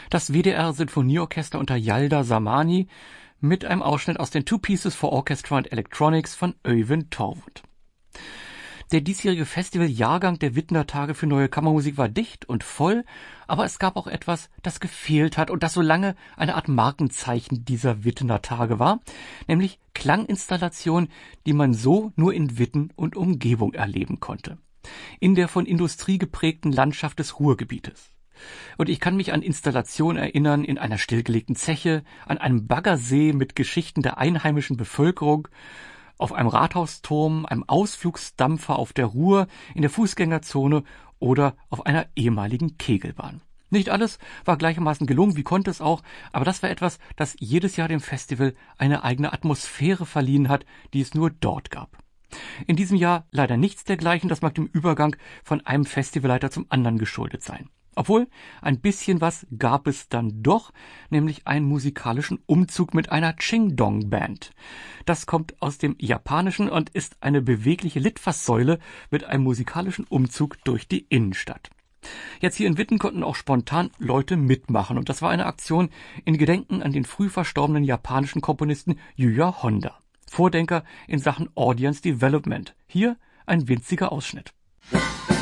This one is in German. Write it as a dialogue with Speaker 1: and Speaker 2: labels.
Speaker 1: Das WDR-Sinfonieorchester unter Yalda Samani mit einem Ausschnitt aus den Two Pieces for Orchestra and Electronics von Øyvind Torvund. Der diesjährige Festivaljahrgang der Wittener Tage für Neue Kammermusik war dicht und voll, aber es gab auch etwas, das gefehlt hat und das so lange eine Art Markenzeichen dieser Wittener Tage war, nämlich Klanginstallationen, die man so nur in Witten und Umgebung erleben konnte. In der von Industrie geprägten Landschaft des Ruhrgebietes. Und ich kann mich an Installationen erinnern in einer stillgelegten Zeche, an einem Baggersee mit Geschichten der einheimischen Bevölkerung, auf einem Rathausturm, einem Ausflugsdampfer auf der Ruhr, in der Fußgängerzone oder auf einer ehemaligen Kegelbahn. Nicht alles war gleichermaßen gelungen, wie konnte es auch, aber das war etwas, das jedes Jahr dem Festival eine eigene Atmosphäre verliehen hat, die es nur dort gab. In diesem Jahr leider nichts dergleichen, das mag dem Übergang von einem Festivalleiter zum anderen geschuldet sein. Obwohl, ein bisschen was gab es dann doch, nämlich einen musikalischen Umzug mit einer Chingdong-Band. Das kommt aus dem Japanischen und ist eine bewegliche Litfaßsäule mit einem musikalischen Umzug durch die Innenstadt. Jetzt hier in Witten konnten auch spontan Leute mitmachen und das war eine Aktion in Gedenken an den früh verstorbenen japanischen Komponisten Yuya Honda, Vordenker in Sachen Audience Development. Hier ein winziger Ausschnitt.